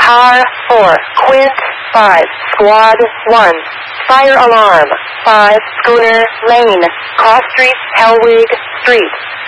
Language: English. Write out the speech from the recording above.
Car 4, Quint 5, Squad 1. Fire alarm. 5, Schooner Lane, Cross Street, Hellwig Street.